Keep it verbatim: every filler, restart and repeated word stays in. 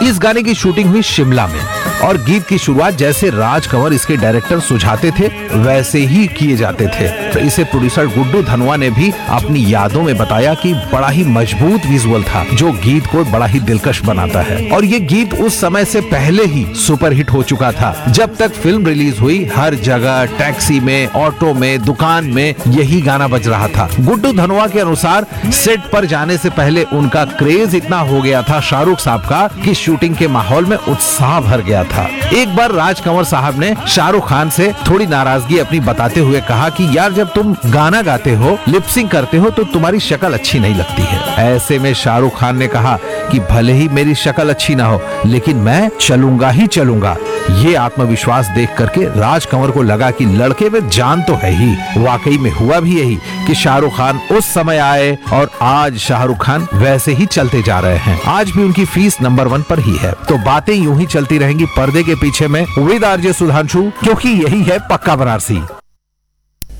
इस गाने की शूटिंग हुई शिमला में और गीत की शुरुआत जैसे राज कंवर इसके डायरेक्टर सुझाते थे वैसे ही किए जाते थे। तो इसे प्रोड्यूसर गुड्डू धनोआ ने भी अपनी यादों में बताया कि बड़ा ही मजबूत विजुअल था जो गीत को बड़ा ही दिलकश बनाता है। और ये गीत उस समय से पहले ही सुपरहिट हो चुका था। जब तक फिल्म रिलीज हुई हर जगह टैक्सी में, ऑटो में, दुकान में यही गाना बज रहा था। गुड्डू धनोआ के अनुसार सेट पर जाने से पहले उनका क्रेज इतना हो गया था शाहरुख साहब का कि शूटिंग के माहौल में उत्साह भर गया था। एक बार राज कंवर साहब ने शाहरुख खान से थोड़ी नाराजगी अपनी बताते हुए कहा कि यार जब तुम गाना गाते हो, लिपसिंग करते हो तो तुम्हारी शक्ल अच्छी नहीं लगती है। ऐसे में शाहरुख खान ने कहा कि भले ही मेरी शक्ल अच्छी ना हो लेकिन मैं चलूंगा ही चलूंगा। ये आत्मविश्वास देख करके राज कंवर को लगा कि लड़के में जान तो है ही। वाकई में हुआ भी यही कि शाहरुख खान उस समय आए और आज शाहरुख खान वैसे ही चलते जा रहे हैं। आज भी उनकी फीस नंबर वन पर ही है। तो बातें यूं ही चलती रहेंगी पर्दे के पीछे में विद आरजे सुधांशु, क्योंकि यही है पक्का बनारसी।